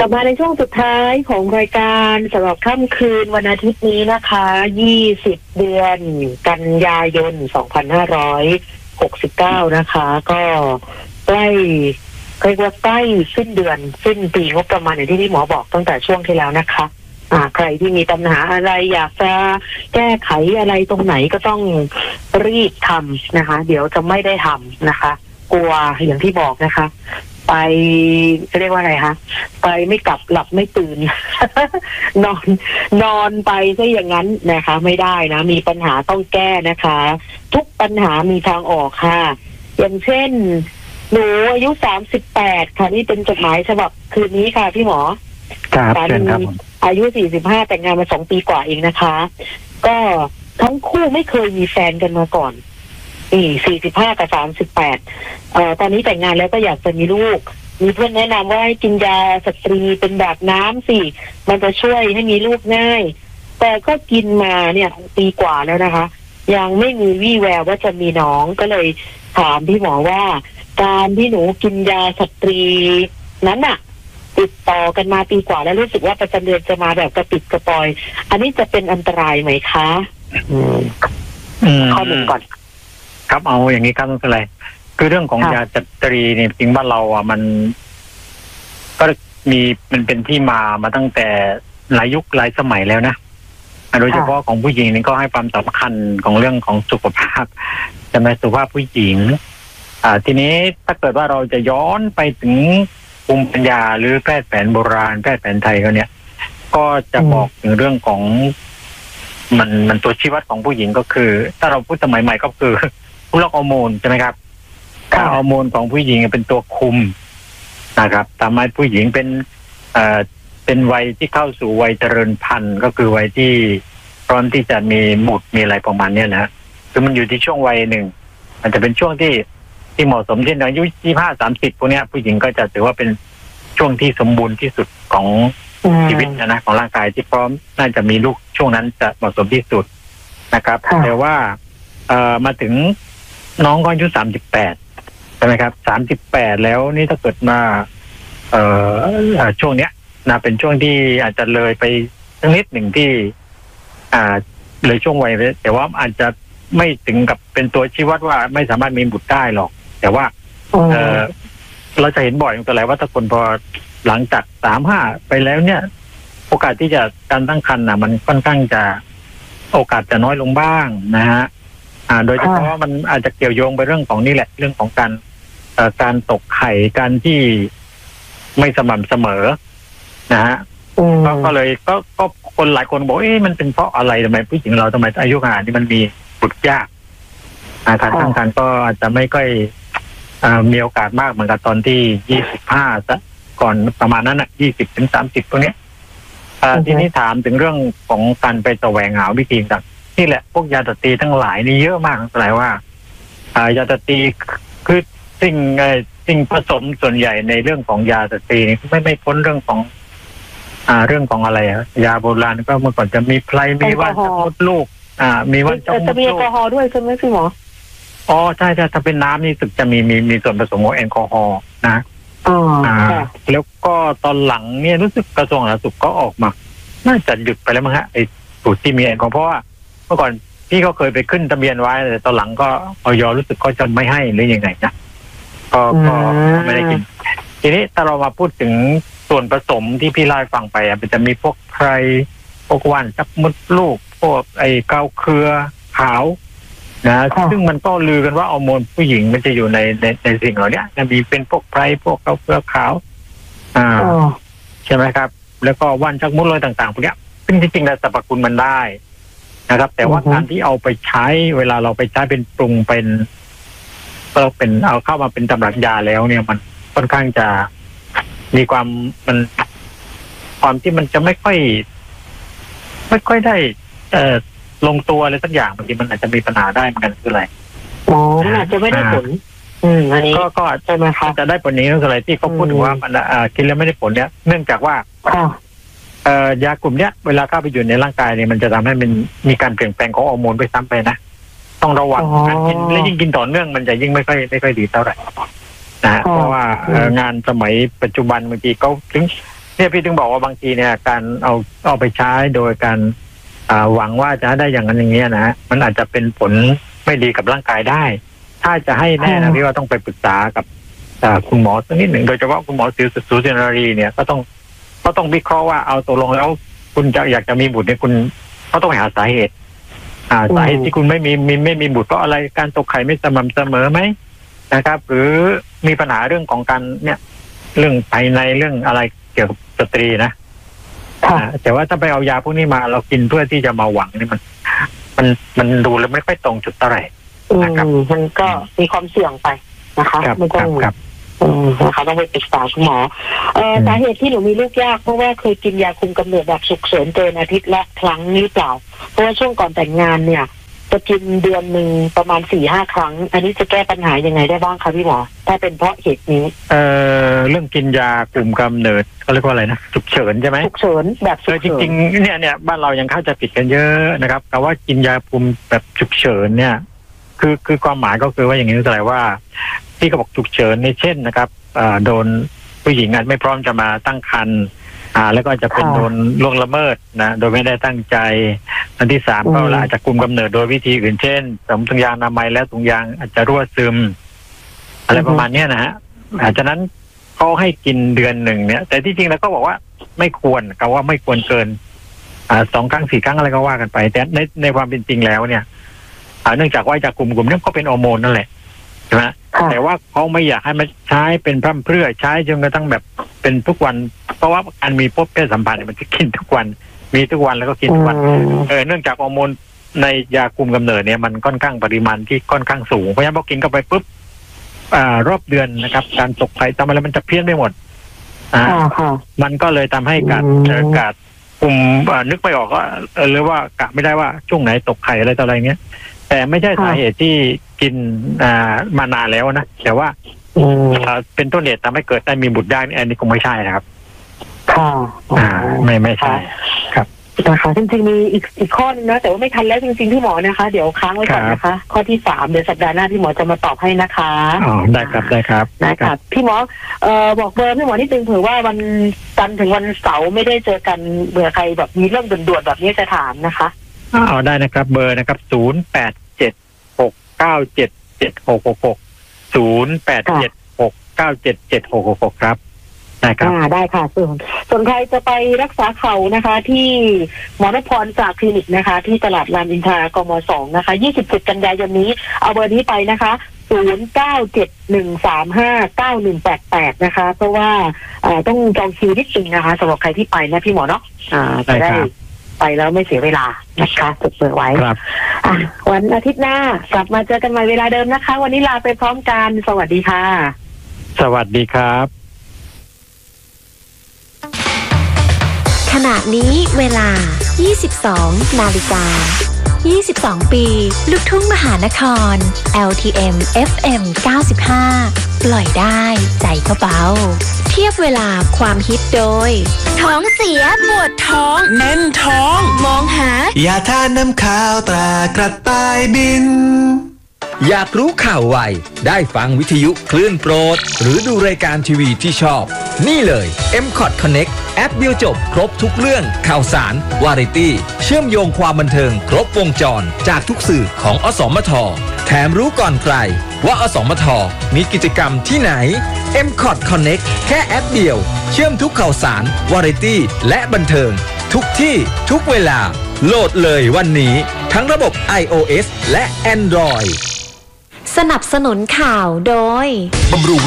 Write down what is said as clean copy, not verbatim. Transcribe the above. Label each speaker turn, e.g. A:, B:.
A: ลับมาในช่วงสุดท้ายของรายการสำหรับค่ำคืนวันอาทิตย์นี้นะคะ20เดือนกันยายน2569นะคะก็ใกล้เรียกว่าใกล้สิ้นเดือนสิ้นปีงบประมาณอย่างที่พี่หมอบอกตั้งแต่ช่วงที่แล้วนะคะใครที่มีปัญหาอะไรอยากจะแก้ไขอะไรตรงไหนก็ต้องรีบทำนะคะเดี๋ยวจะไม่ได้ทำนะคะกลัวอย่างที่บอกนะคะไปเรียกว่าอะไรคะไปไม่กลับหลับไม่ตื่น นอนไปซะอย่างนั้นนะคะไม่ได้นะมีปัญหาต้องแก้นะคะทุกปัญหามีทางออกค่ะอย่างเช่นหนูอายุ38ค่ะนี่เป็นจดหมายฉบับคืนนี้ค่ะพี่หมอ
B: ครับเชิญครับ
A: อายุ45แต่งงานมา2 ปีกว่าเองนะคะก็ทั้งคู่ไม่เคยมีแฟนกันมาก่อน45กับ38ตอนนี้แต่งงานแล้วก็อยากจะมีลูกมีเพื่อนแนะนำว่าให้กินยาสตรีเป็นแบบน้ำสิมันจะช่วยให้มีลูกง่ายแต่ก็กินมาเนี่ยปีกว่าแล้วนะคะยังไม่มีวี่แววว่าจะมีน้องก็เลยถามพี่หมอว่าการที่หนูกินยาสตรีนั้นน่ะติดต่อกันมาปีกว่าแล้วรู้สึกว่าประจำเดือนจะมาแบบกระปิดกระปอยอันนี้จะเป็นอันตรายไหมคะข้อหนึ่งก่อน
B: ครับเอาอย่างนี้ครับไม่เป็นไรคือเรื่องของยาสตรีเนี่ยจริงบ้านเรามันก็มันเป็นที่มาตั้งแต่หลายยุคหลายสมัยแล้วนะโดยเฉพาะของผู้หญิงนี่ก็ให้ความสำคัญของเรื่องของสุขภาพใช่ไหมสุขภาพผู้หญิงทีนี้ถ้าเกิดว่าเราจะย้อนไปถึงภูมิปัญญาหรือแพทย์แผนโบราณแพทย์แผนไทยเขาเนี่ยก็จะบอกถึงเรื่องของมันตัวชี้วัดของผู้หญิงก็คือถ้าเราพูดสมัยใหม่ก็คือผู้ล็อกฮอร์โมนใช่ไหมครับฮอร์โมนของผู้หญิงเป็นตัวคุมนะครับทำให้ผู้หญิงเป็นวัยที่เข้าสู่วัยเจริญพันธุ์ก็คือวัยที่พร้อมที่จะมีบุตรมีอะไรประมาณนี้นะคือมันอยู่ที่ช่วงวัยหนึ่งมันจะเป็นช่วงที่เหมาะสมเช่นอายุ25-30พวกนี้ผู้หญิงก็จะถือว่าเป็นช่วงที่สมบูรณ์ที่สุดของชีวิตนะของร่างกายที่พร้อมน่าจะมีลูกช่วงนั้นจะเหมาะสมที่สุดนะครับแต่ว่ามาถึงน้องก็อายุ38ใช่ไหมครับ38แล้วนี่ถ้าเกิดมาช่วงเนี้ยนะเป็นช่วงที่อาจจะเลยไปสักนิดหนึ่งที่เลยช่วงวัยแต่ว่าอาจจะไม่ถึงกับเป็นตัวชี้วัดว่าไม่สามารถมีบุตรได้หรอกแต่ว่าเราจะเห็นบ่อยตั้งแต่ว่าถ้าคนพอหลังจาก35ไปแล้วเนี่ยโอกาสที่จะการตั้งครรภ์มันค่อนข้างจะโอกาสจะน้อยลงบ้างนะฮะโดยเฉพาะมันอาจจะเกี่ยวโยงไปเรื่องของนี่แหละเรื่องของการตกไข่การที่ไม่สม่ำเสมอนะฮะก็เลยก็คนหลายคนบอกมันเป็นเพราะอะไรทำไมผู้หญิงเราทำไมอายุขนาดนี้มันมีบุตรยากการตั้งครรภ์ก็อาจจะไม่ค่อยมีโอกาสมากเหมือนกับตอนที่25ซะก่อนประมาณนั้น20-30พวกนี้ทีนี้ถามถึงเรื่องของการไปแสวงหาวิธีต่างนี่แหละพวกยาสตรีทั้งหลายนี่เยอะมากแปลว่ายาสตรีคือสิ่งผสมส่วนใหญ่ในเรื่องของยาสตรีนี่ไม่พ้นเรื่องของอะไรยาโบราณก็เมื่อก่อนจะมีไพรมีว่านมดลูกมีว่านมดลูก
A: จะมีแอลกอฮอล์ด้วยใช่ไหมพี่หมอ
B: ใช่ถ้าเป็นน้ำนี่สึกจะมีส่วนผสมของแอลกอฮอล์นะแล้วก็ตอนหลังเนี่ยรู้สึกกระทรวงสาธารณสุขก็ออกมาน่าจะหยุดไปแล้วมั้งฮะไอ้สูตรที่มีแอลกอฮอล์เพราะว่าเมื่อก่อนพี่ก็เคยไปขึ้นทะเบียนไว้แต่ตอนหลังก็อย.รู้สึกก็จะไม่ให้หรือยังไงนะก็ไม่ได้กินทีนี้ถ้าเรามาพูดถึงส่วนผสมที่พี่เล่าให้ฟังไปมันจะมีพวกไพรพวกว่านจับมดลูกพวกไอ้เกาเครือขาวนะซึ่งมันก็ลือกันว่าฮอร์โมนผู้หญิงมันจะอยู่ในสิ่งเหล่านี้จะมีเป็นพวกไพรพวกเกาเครือขาวใช่ไหมครับแล้วก็ว่านจักมุดอะไรต่างๆพวกนี้ซึ่งจริงๆแล้วสรรพคุณมันได้นะครับแต่ว่าการที่เอาไปใช้เวลาเราไปใช้เป็นปรุงเป็นเอาเข้ามาเป็นตำรับยาแล้วเนี่ยมันค่อนข้างจะมีความที่มันจะไม่ค่อยได้ลงตัวอะไรสักอย่างบางทีมันอาจจะมีปัญหาได้เหมือนกันคืออะไร
A: มันอาจจะไม่ได้ผลอันนี้
B: ก็ใช่ไหมครับจะได้ผลนี้ก็คืออะไรที่เขาพูดถึงว่ามันกินแล้วไม่ได้ผลเนี่ยเนื่องจากว่ายากลุ่มเนี้ยเวลาเข้าไปอยู่ในร่างกายเนี่ยมันจะทำให้มันมีการเปลี่ยนแปลงของฮอร์โมนไปซ้ำไปนะต้องระวังการกินและยิ่งกินต่อเนื่องมันจะยิ่งไม่ค่อยดีเท่าไหร่นะเพราะว่างานสมัยปัจจุบันบางทีเขาถึงเนี่ยพี่ถึงบอกว่าบางทีเนี่ยการเอาไปใช้โดยการหวังว่าจะได้อย่างนั้นอย่างเงี้ยนะมันอาจจะเป็นผลไม่ดีกับร่างกายได้ถ้าจะให้แน่นะพี่ว่าต้องไปปรึกษากับคุณหมอสักนิดหนึ่งโดยเฉพาะคุณหมอสุตินารีเนี่ยก็ต้องวิเคราะห์ว่าเอาตกลงแล้วคุณอยากจะมีบุตรเนี่ยคุณก็ต้องไปหาสาเหตุที่คุณไม่มีบุตรเพราะอะไรการตกไข่ไม่สม่ำเสมอไหมนะครับหรือมีปัญหาเรื่องของการเนี่ยเรื่องภายในเรื่องอะไรเกี่ยวกับสตรีนะแต่ว่าถ้าไปเอายาพวกนี้มาเรากินเพื่อที่จะมาหวังนี่มันดูแล้วไม่ค่อยตรงจุดเท่าไหร่นะครับ
A: มันก็มีความเสี่ยงไปนะคะไม่ต้องนะคะต้องไปปรึกษาคุณหมอสาเหตุที่หนูมีลูกยากเพราะว่าเคยกินยาคุมกำเนิดแบบฉุกเฉินเกินอาทิตย์ละครั้งหรือเปล่าเพราะว่าช่วงก่อนแต่งงานเนี่ยจะกินเดือนหนึ่งประมาณ 4-5 ครั้งอันนี้จะแก้ปัญหายังไงได้บ้างคะพี่หมอถ้าเป็นเพราะเหตุนี้
B: เรื่องกินยาคุมกำเนิดเขาเรียกว่าอะไรนะฉุกเฉินใช่ไหม
A: ฉุกเฉินแบบฉุกเฉิน
B: จริงๆเนี่ยบ้านเรายังเข้าใจผิดกันเยอะนะครับแต่ว่ากินยาคุมแบบฉุกเฉินเนี่ยคือความหมายก็คือว่าอย่างนี้แสดงว่าที่เขาบอกฉุกเฉินในเช่นนะครับโดนผู้หญิงอาจไม่พร้อมจะมาตั้งครรภ์แล้วก็จะเป็นโดนล่วงละเมิดนะโดยไม่ได้ตั้งใจอันที่3ก็อาจจะคุมกำเนิดโดยวิธีอื่นเช่นสวมถุงยางอนามัยแล้วถุงยางอาจจะรั่วซึมอะไรประมาณนี้นะฮะฉะนั้นเขาให้กินเดือนหนึ่งเนี่ยแต่ที่จริงแล้วก็บอกว่าไม่ควรกับว่าไม่ควรเกิน2 ครั้ง 4 ครั้งอะไรก็ว่ากันไปแต่ในความเป็นจริงแล้วเนี่ยเนื่องจากว่าจากกลุ่มนี้ก็เป็นฮอร์โมนนั่นแหละใช่ไหมแต่ว่าเขาไม่อยากให้มันใช้เป็นพร่ำเพรื่อใช้จนกระทั่งแบบเป็นทุกวันเพราะว่าการมีพบเพศสัมพันธ์มันจะกินทุกวันมีทุกวันแล้วก็กินทุกวันเนื่องจากฮอร์โมนในยาคุมกำเนิดเนี่ยมันค่อนข้างปริมาณที่ค่อนข้างสูงเพราะฉะนั้นพอกินเข้าไปปุ๊บรอบเดือนนะครับการตกไข่ทำอะไรมันจะเพี้ยนไปหมดมันก็เลยทำให้การคุมนึกไม่ออกว่าหรือว่ากะไม่ได้ว่าช่วงไหนตกไข่อะไรต่ออะไรเงี้ยแต่ไม่ใช่สาเหตุที่กินมานานแล้วนะแต่ว่าเป็นต้นเหตุทำให้เกิดได้มีบุตรได้อันนี้คงไม่ใช่นะครับไม่ใช่ครับ
A: นะคะจริงๆมีอีกข้อนึงนะแต่ว่าไม่ทันแล้วจริงๆพี่หมอนะคะเดี๋ยวค้างไว้ก่อนนะคะข้อที่3เดี๋ยวสัปดาห์หน้าพี่หมอจะมาตอบให้นะคะ
B: ได้ครับ
A: นะครับพี่หมอบอกเบอร์พี่หมอนิดนึงเผื่อว่าวันจันทร์ถึงวันเสาร์ไม่ได้เจอกันเบื่อใครแบบมีเรื่องด่วนๆแบบนี้จะถามนะคะ
B: ได้นะครับเบอร์นะครับ0876977666 0876977666ครับ
A: ได้ค่ะส่วนใครจะไปรักษาเข่านะคะที่หมอนพรจากคลินิกนะคะที่ตลาดรามอินทรากม2นะคะ27กันยายนนี้เอาเบอร์นี้ไปนะคะ0971359188นะคะเพราะว่าต้องจองคิวนิดนึงนะคะสำหรับใครที่ไปนะพี่หมอเนาะจะได้ไปแล้วไม่เสียเวลานะคะจดเบอร์ไว้วันอาทิตย์หน้ากลับมาเจอกันใหม่เวลาเดิมนะคะวันนี้ลาไปพร้อมกันสวัสดีค่ะ
B: สวัสดีครับ
C: ขณะนี้เวลา 22 นาฬิกา 22 ปีลูกทุ่งมหานคร LTM FM 95 ปล่อยได้ใจก็เบาเทียบเวลาความฮิตโดยท้องเสียปวดท้อง
D: แน่นท้อง
C: มองหาย
D: าทาน้ำข้าวตรากระต่ายบินอยากรู้ข่าวไวได้ฟังวิทยุคลื่นโปรดหรือดูรายการทีวีที่ชอบนี่เลย MCOT Connect แอปเดียวจบครบทุกเรื่องข่าวสารวาไรตี้เชื่อมโยงความบันเทิงครบวงจรจากทุกสื่อของอสมทแถมรู้ก่อนใครว่าอสมทมีกิจกรรมที่ไหน MCOT Connect แค่แอปเดียวเชื่อมทุกข่าวสารวาไรตี้และบันเทิงทุกที่ทุกเวลาโหลดเลยวันนี้ทั้งระบบ iOS และ Android
C: สนับสนุนข่าวโดยบำรุง